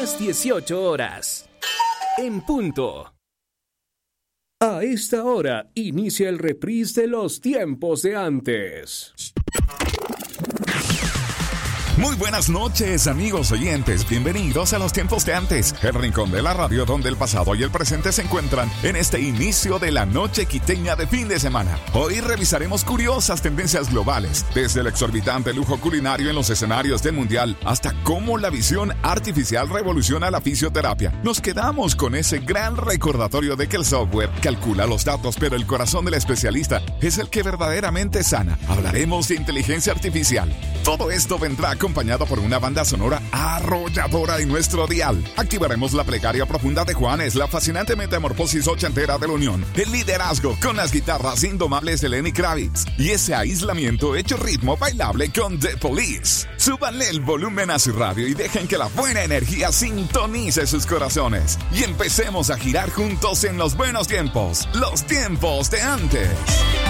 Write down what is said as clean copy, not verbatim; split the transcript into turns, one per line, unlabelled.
las 18 horas. En punto. A esta hora inicia el reprise de los tiempos de antes.
Muy buenas noches, amigos oyentes. Bienvenidos a los tiempos de antes, el rincón de la radio donde el pasado y el presente se encuentran en este inicio de la noche quiteña de fin de semana. Hoy revisaremos curiosas tendencias globales, desde el exorbitante lujo culinario en los escenarios del mundial hasta cómo la visión artificial revoluciona la fisioterapia. Nos quedamos con ese gran recordatorio de que el software calcula los datos, pero el corazón del especialista es el que verdaderamente sana. Hablaremos de inteligencia artificial. Todo esto vendrá acompañado por una banda sonora arrolladora en nuestro dial. Activaremos la plegaria profunda de Juanes, la fascinante metamorfosis ochentera de la Unión, el liderazgo con las guitarras indomables de Lenny Kravitz y ese aislamiento hecho ritmo bailable con The Police. Súbanle el volumen a su radio y dejen que la buena energía sintonice sus corazones. Y empecemos a girar juntos en los buenos tiempos, los tiempos de antes.